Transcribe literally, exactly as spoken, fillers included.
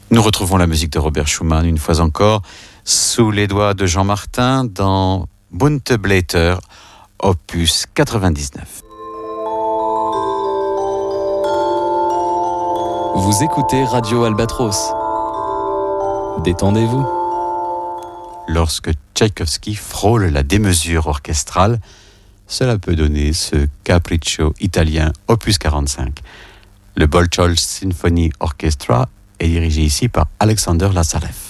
Nous retrouvons la musique de Robert Schumann une fois encore sous les doigts de Jean Martin dans Bunte Blätter, opus quatre-vingt-dix-neuf. Vous écoutez Radio Albatros. Détendez-vous. Lorsque Tchaïkovski frôle la démesure orchestrale, cela peut donner ce capriccio italien opus quarante-cinq. Le Bolshoi Symphony Orchestra est dirigé ici par Alexander Lazarev.